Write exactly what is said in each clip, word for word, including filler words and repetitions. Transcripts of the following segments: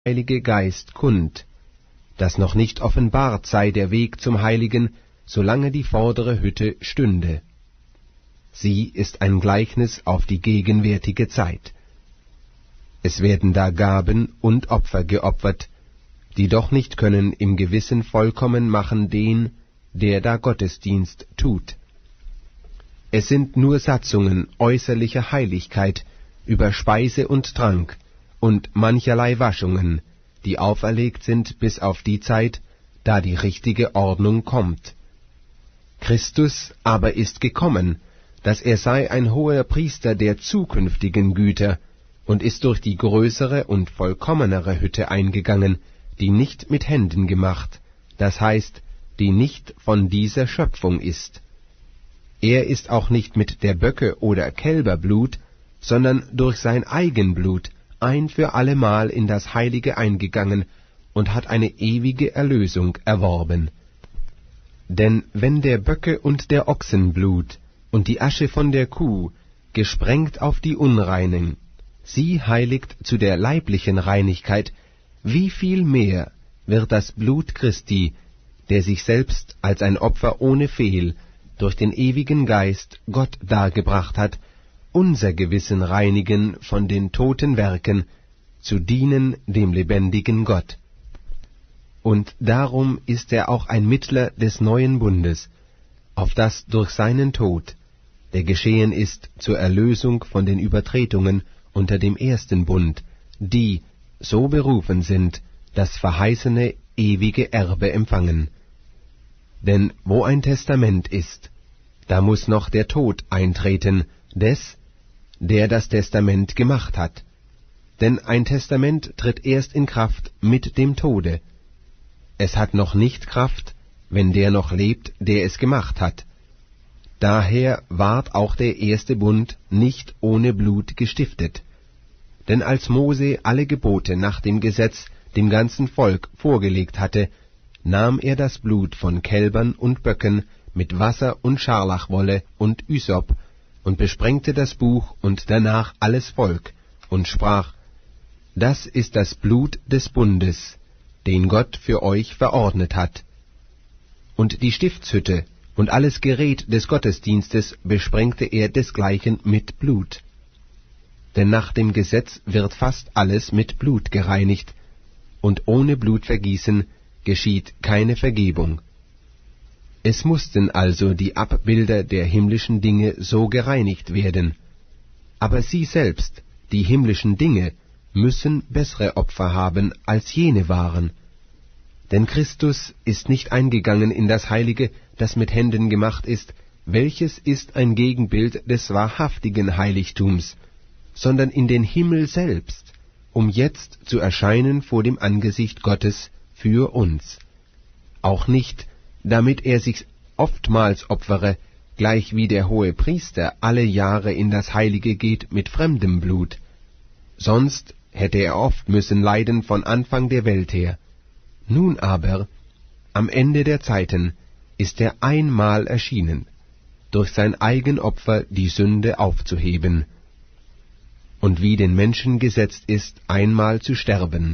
Heilige Geist kund, dass noch nicht offenbart sei der Weg zum Heiligen, solange die vordere Hütte stünde. Sie ist ein Gleichnis auf die gegenwärtige Zeit. Es werden da Gaben und Opfer geopfert, die doch nicht können im Gewissen vollkommen machen den, der da Gottesdienst tut. Es sind nur Satzungen äußerlicher Heiligkeit über Speise und Trank und mancherlei Waschungen, die auferlegt sind bis auf die Zeit, da die richtige Ordnung kommt. Christus aber ist gekommen, dass er sei ein hoher Priester der zukünftigen Güter, und ist durch die größere und vollkommenere Hütte eingegangen, die nicht mit Händen gemacht, das heißt, die nicht von dieser Schöpfung ist. Er ist auch nicht mit der Böcke oder Kälberblut, sondern durch sein Eigenblut ein für allemal in das Heilige eingegangen und hat eine ewige Erlösung erworben. Denn wenn der Böcke und der Ochsenblut und die Asche von der Kuh, gesprengt auf die Unreinen, sie heiligt zu der leiblichen Reinigkeit, wie viel mehr wird das Blut Christi, der sich selbst als ein Opfer ohne Fehl durch den ewigen Geist Gott dargebracht hat, unser Gewissen reinigen von den toten Werken, zu dienen dem lebendigen Gott. Und darum ist er auch ein Mittler des neuen Bundes, auf das durch seinen Tod, der geschehen ist zur Erlösung von den Übertretungen unter dem ersten Bund, die so berufen sind, das verheißene ewige Erbe empfangen. Denn wo ein Testament ist, da muß noch der Tod eintreten, des, der das Testament gemacht hat. Denn ein Testament tritt erst in Kraft mit dem Tode. Es hat noch nicht Kraft, wenn der noch lebt, der es gemacht hat. Daher ward auch der erste Bund nicht ohne Blut gestiftet. Denn als Mose alle Gebote nach dem Gesetz dem ganzen Volk vorgelegt hatte, nahm er das Blut von Kälbern und Böcken mit Wasser und Scharlachwolle und Ysop und besprengte das Buch und danach alles Volk und sprach: Das ist das Blut des Bundes, den Gott für euch verordnet hat. Und die Stiftshütte und alles Gerät des Gottesdienstes besprengte er desgleichen mit Blut. Denn nach dem Gesetz wird fast alles mit Blut gereinigt, und ohne Blutvergießen geschieht keine Vergebung. Es mussten also die Abbilder der himmlischen Dinge so gereinigt werden. Aber sie selbst, die himmlischen Dinge, müssen bessere Opfer haben, als jene waren. Denn Christus ist nicht eingegangen in das Heilige, das mit Händen gemacht ist, welches ist ein Gegenbild des wahrhaftigen Heiligtums, sondern in den Himmel selbst, um jetzt zu erscheinen vor dem Angesicht Gottes für uns. Auch nicht, damit er sich oftmals opfere, gleich wie der hohe Priester alle Jahre in das Heilige geht mit fremdem Blut. Sonst hätte er oft müssen leiden von Anfang der Welt her. Nun aber, am Ende der Zeiten, ist er einmal erschienen, durch sein Eigenopfer die Sünde aufzuheben, und wie den Menschen gesetzt ist, einmal zu sterben.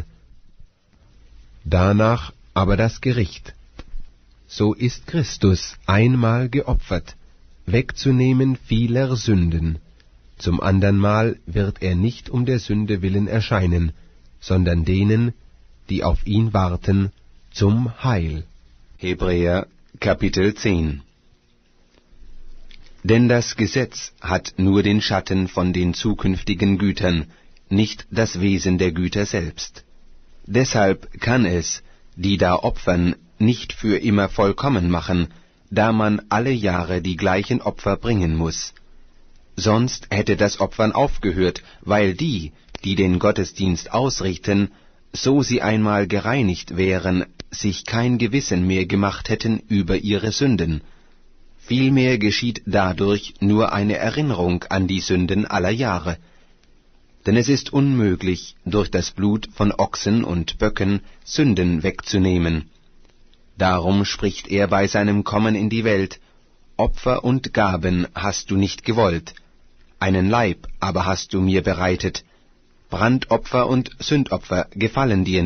Danach aber das Gericht. So ist Christus einmal geopfert, wegzunehmen vieler Sünden. Zum andern Mal wird er nicht um der Sünde willen erscheinen, sondern denen, die auf ihn warten, zum Heil. Hebräer Kapitel zehn. Denn das Gesetz hat nur den Schatten von den zukünftigen Gütern, nicht das Wesen der Güter selbst. Deshalb kann es, die da opfern, nicht für immer vollkommen machen, da man alle Jahre die gleichen Opfer bringen muß. Sonst hätte das Opfern aufgehört, weil die, die den Gottesdienst ausrichten, so sie einmal gereinigt wären, sich kein Gewissen mehr gemacht hätten über ihre Sünden. Vielmehr geschieht dadurch nur eine Erinnerung an die Sünden aller Jahre. Denn es ist unmöglich, durch das Blut von Ochsen und Böcken Sünden wegzunehmen. Darum spricht er bei seinem Kommen in die Welt: Opfer und Gaben hast du nicht gewollt, einen Leib aber hast du mir bereitet. Brandopfer und Sündopfer gefallen dir